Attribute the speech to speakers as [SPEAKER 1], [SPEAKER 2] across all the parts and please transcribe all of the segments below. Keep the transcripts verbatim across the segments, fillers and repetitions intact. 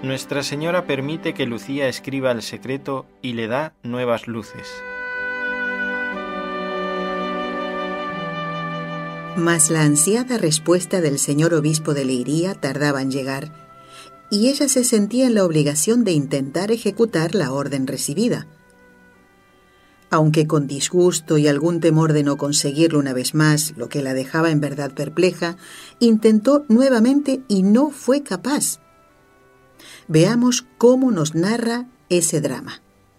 [SPEAKER 1] Nuestra Señora permite que Lucía escriba el secreto y le da nuevas luces.
[SPEAKER 2] Mas la ansiada respuesta del señor obispo de Leiría tardaba en llegar, y ella se sentía en la obligación de intentar ejecutar la orden recibida. Aunque con disgusto y algún temor de no conseguirlo una vez más, lo que la dejaba en verdad perpleja, intentó nuevamente y no fue capaz. Veamos cómo nos narra ese drama.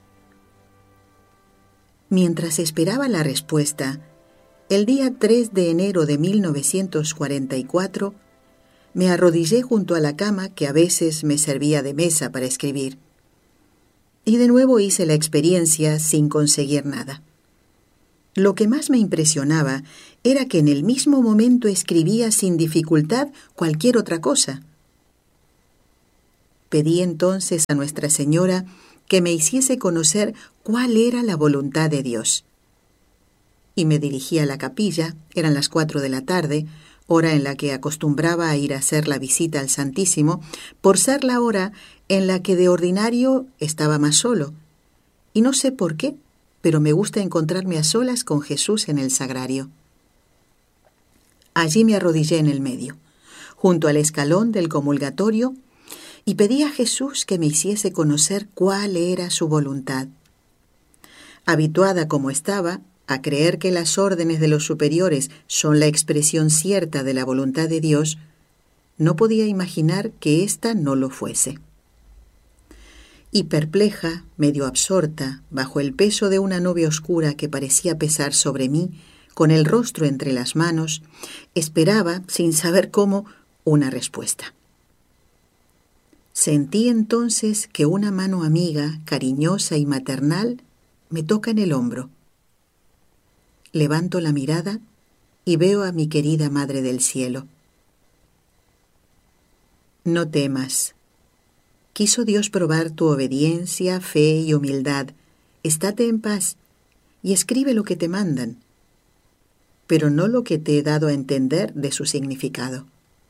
[SPEAKER 2] Mientras esperaba la respuesta, el día tres de enero de mil novecientos cuarenta y cuatro, me arrodillé junto a la cama que a veces me servía de mesa para escribir. Y de nuevo hice la experiencia sin conseguir nada. Lo que más me impresionaba era que en el mismo momento escribía sin dificultad cualquier otra cosa. Pedí entonces a Nuestra Señora que me hiciese conocer cuál era la voluntad de Dios. Y me dirigí a la capilla, eran las cuatro de la tarde, hora en la que acostumbraba a ir a hacer la visita al Santísimo, por ser la hora en la que de ordinario estaba más solo. Y no sé por qué, pero me gusta encontrarme a solas con Jesús en el sagrario. Allí me arrodillé en el medio, junto al escalón del comulgatorio, y pedí a Jesús que me hiciese conocer cuál era su voluntad. Habituada como estaba a creer que las órdenes de los superiores son la expresión cierta de la voluntad de Dios, no podía imaginar que ésta no lo fuese. Y perpleja, medio absorta, bajo el peso de una nube oscura que parecía pesar sobre mí, con el rostro entre las manos, esperaba, sin saber cómo, una respuesta. Sentí entonces que una mano amiga, cariñosa y maternal, me toca en el hombro. Levanto la mirada y veo a mi querida Madre del Cielo. No temas. Quiso Dios probar tu obediencia, fe y humildad. Estate en paz y escribe lo que te mandan, pero no lo que te he dado a entender de su significado.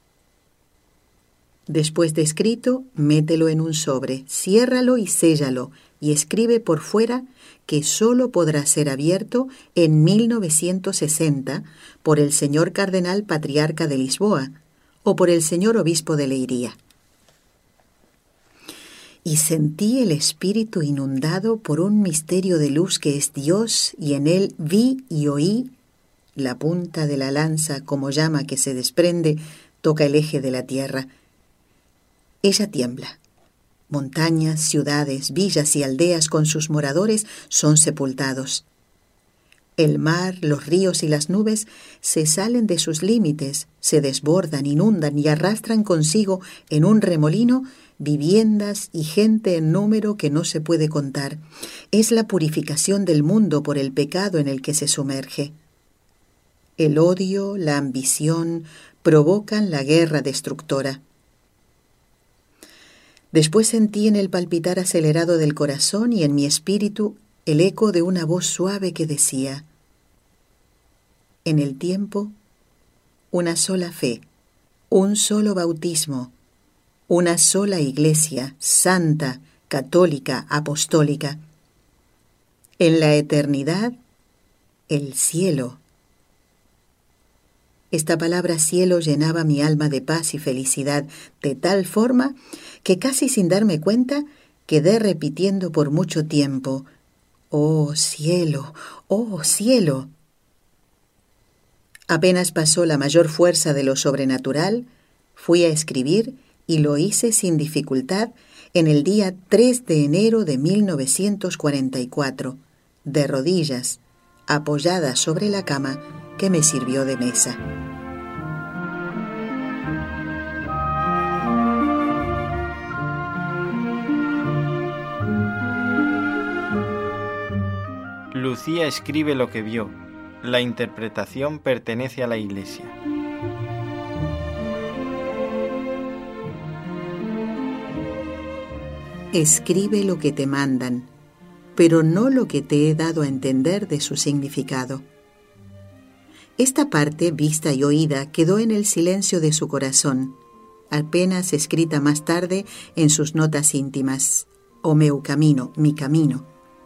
[SPEAKER 2] Después de escrito, mételo en un sobre, ciérralo y séllalo, y escribe por fuera que sólo podrá ser abierto en mil novecientos sesenta por el señor cardenal patriarca de Lisboa o por el señor obispo de Leiría. Y sentí el espíritu inundado por un misterio de luz que es Dios, y en él vi y oí la punta de la lanza como llama que se desprende toca el eje de la tierra. Ella tiembla. Montañas, ciudades, villas y aldeas con sus moradores son sepultados. El mar, los ríos y las nubes se salen de sus límites, se desbordan, inundan y arrastran consigo en un remolino viviendas y gente en número que no se puede contar. Es la purificación del mundo por el pecado en el que se sumerge. El odio, la ambición provocan la guerra destructora. Después sentí en el palpitar acelerado del corazón y en mi espíritu el eco de una voz suave que decía: en el tiempo, una sola fe, un solo bautismo, una sola iglesia, santa, católica, apostólica. En la eternidad, el cielo. Esta palabra cielo llenaba mi alma de paz y felicidad de tal forma que casi sin darme cuenta quedé repitiendo por mucho tiempo: ¡oh cielo! ¡oh cielo! Apenas pasó la mayor fuerza de lo sobrenatural, fui a escribir y lo hice sin dificultad en el día tres de enero de mil novecientos cuarenta y cuatro, de rodillas, apoyada sobre la cama que me sirvió de mesa.
[SPEAKER 1] Lucía escribe lo que vio. La interpretación pertenece a la Iglesia.
[SPEAKER 2] Escribe lo que te mandan, pero no lo que te he dado a entender de su significado. Esta parte, vista y oída, quedó en el silencio de su corazón, apenas escrita más tarde en sus notas íntimas, o meu camino, mi camino.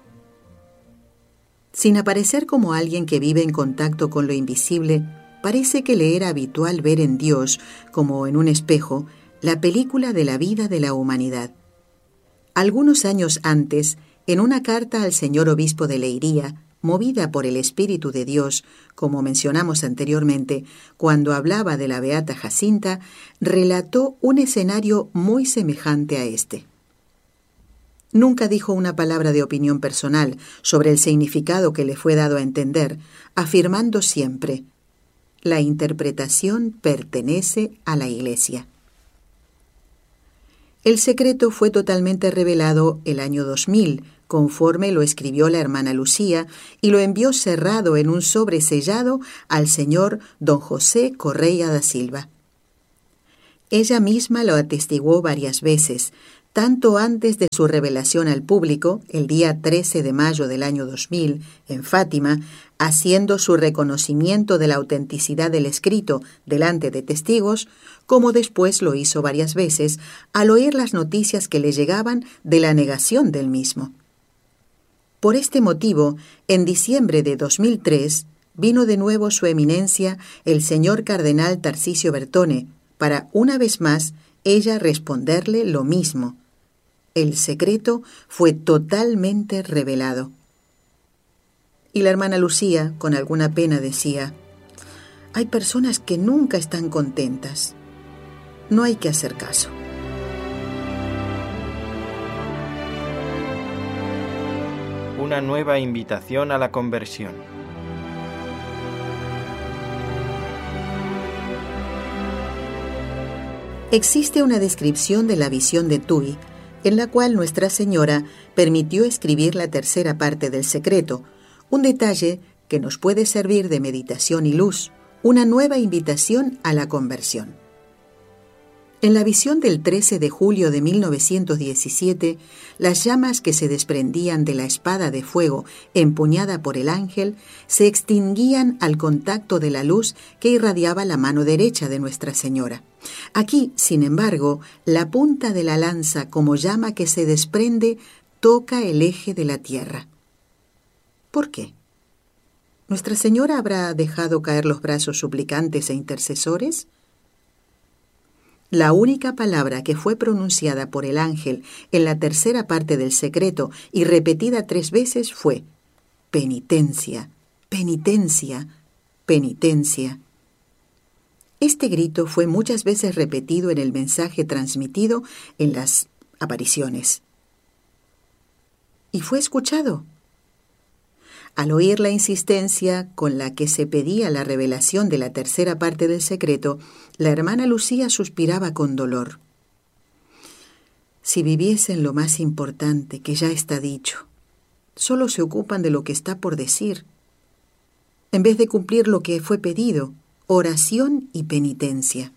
[SPEAKER 2] Sin aparecer como alguien que vive en contacto con lo invisible, parece que le era habitual ver en Dios, como en un espejo, la película de la vida de la humanidad. Algunos años antes, en una carta al señor obispo de Leiría, movida por el Espíritu de Dios, como mencionamos anteriormente, cuando hablaba de la beata Jacinta, relató un escenario muy semejante a este. Nunca dijo una palabra de opinión personal sobre el significado que le fue dado a entender, afirmando siempre: la interpretación pertenece a la Iglesia. El secreto fue totalmente revelado el año dos mil, conforme lo escribió la hermana Lucía, y lo envió cerrado en un sobre sellado al señor don José Correia da Silva. Ella misma lo atestiguó varias veces, tanto antes de su revelación al público, el día trece de mayo del año dos mil, en Fátima, haciendo su reconocimiento de la autenticidad del escrito delante de testigos, como después lo hizo varias veces al oír las noticias que le llegaban de la negación del mismo. Por este motivo, en diciembre de dos mil tres, vino de nuevo su eminencia el señor cardenal Tarcisio Bertone, para, una vez más, ella responderle lo mismo. El secreto fue totalmente revelado. Y la hermana Lucía, con alguna pena, decía: hay personas que nunca están contentas. No hay que hacer caso.
[SPEAKER 1] Una nueva invitación a la conversión.
[SPEAKER 2] Existe una descripción de la visión de Tuy, en la cual Nuestra Señora permitió escribir la tercera parte del secreto, un detalle que nos puede servir de meditación y luz, una nueva invitación a la conversión. En la visión del trece de julio de mil novecientos diecisiete, las llamas que se desprendían de la espada de fuego empuñada por el ángel se extinguían al contacto de la luz que irradiaba la mano derecha de Nuestra Señora. Aquí, sin embargo, la punta de la lanza, como llama que se desprende, toca el eje de la tierra. ¿Por qué? ¿Nuestra Señora habrá dejado caer los brazos suplicantes e intercesores? La única palabra que fue pronunciada por el ángel en la tercera parte del secreto y repetida tres veces fue: penitencia, penitencia, penitencia. Este grito fue muchas veces repetido en el mensaje transmitido en las apariciones. ¿Y fue escuchado? Al oír la insistencia con la que se pedía la revelación de la tercera parte del secreto, la hermana Lucía suspiraba con dolor. Si viviesen lo más importante que ya está dicho, solo se ocupan de lo que está por decir, en vez de cumplir lo que fue pedido, oración y penitencia.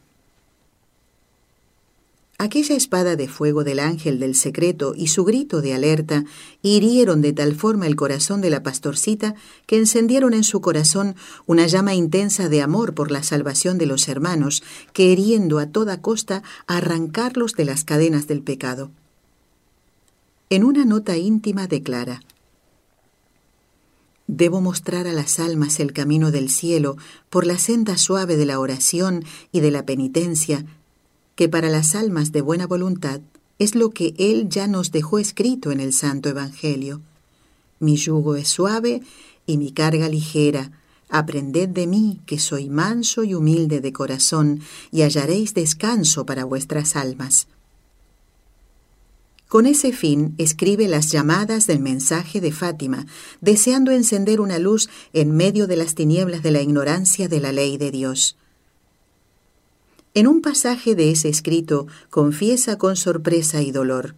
[SPEAKER 2] Aquella espada de fuego del ángel del secreto y su grito de alerta hirieron de tal forma el corazón de la pastorcita que encendieron en su corazón una llama intensa de amor por la salvación de los hermanos, queriendo a toda costa arrancarlos de las cadenas del pecado. En una nota íntima declara: debo mostrar a las almas el camino del cielo por la senda suave de la oración y de la penitencia, que para las almas de buena voluntad es lo que Él ya nos dejó escrito en el Santo Evangelio. Mi yugo es suave y mi carga ligera. Aprended de mí, que soy manso y humilde de corazón, y hallaréis descanso para vuestras almas. Con ese fin escribe las llamadas del mensaje de Fátima, deseando encender una luz en medio de las tinieblas de la ignorancia de la ley de Dios. En un pasaje de ese escrito confiesa con sorpresa y dolor: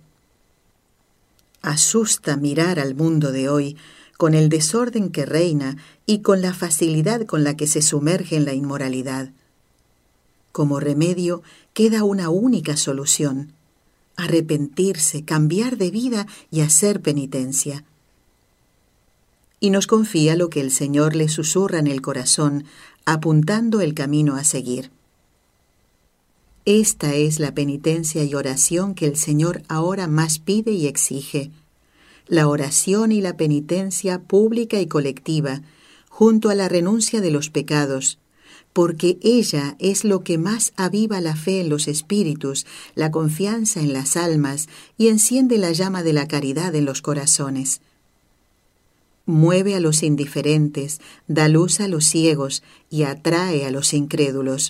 [SPEAKER 2] asusta mirar al mundo de hoy, con el desorden que reina y con la facilidad con la que se sumerge en la inmoralidad. Como remedio queda una única solución: arrepentirse, cambiar de vida y hacer penitencia. Y nos confía lo que el Señor le susurra en el corazón, apuntando el camino a seguir. Esta es la penitencia y oración que el Señor ahora más pide y exige. La oración y la penitencia pública y colectiva, junto a la renuncia de los pecados, porque ella es lo que más aviva la fe en los espíritus, la confianza en las almas y enciende la llama de la caridad en los corazones. Mueve a los indiferentes, da luz a los ciegos y atrae a los incrédulos.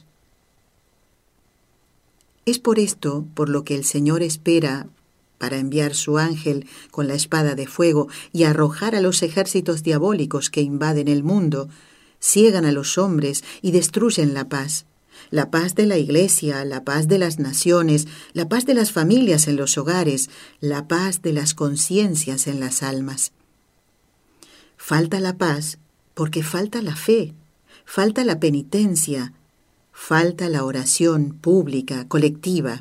[SPEAKER 2] Es por esto por lo que el Señor espera para enviar su ángel con la espada de fuego y arrojar a los ejércitos diabólicos que invaden el mundo, ciegan a los hombres y destruyen la paz. La paz de la Iglesia, la paz de las naciones, la paz de las familias en los hogares, la paz de las conciencias en las almas. Falta la paz porque falta la fe, falta la penitencia, falta la oración pública, colectiva.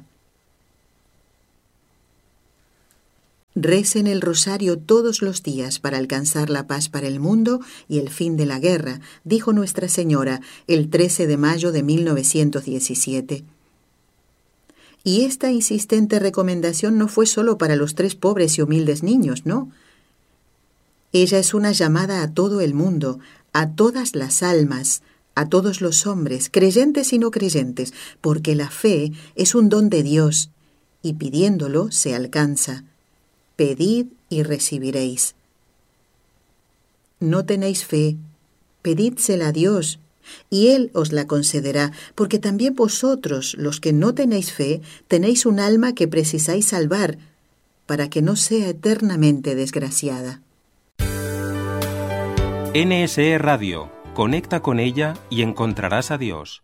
[SPEAKER 2] Recen el rosario todos los días para alcanzar la paz para el mundo y el fin de la guerra, dijo Nuestra Señora el trece de mayo de mil novecientos diecisiete. Y esta insistente recomendación no fue solo para los tres pobres y humildes niños, ¿no? Ella es una llamada a todo el mundo, a todas las almas, a todos los hombres, creyentes y no creyentes, porque la fe es un don de Dios, y pidiéndolo se alcanza. Pedid y recibiréis. No tenéis fe, pedídsela a Dios, y Él os la concederá, porque también vosotros, los que no tenéis fe, tenéis un alma que precisáis salvar, para que no sea eternamente desgraciada.
[SPEAKER 3] N S E Radio. Conecta con ella y encontrarás a Dios.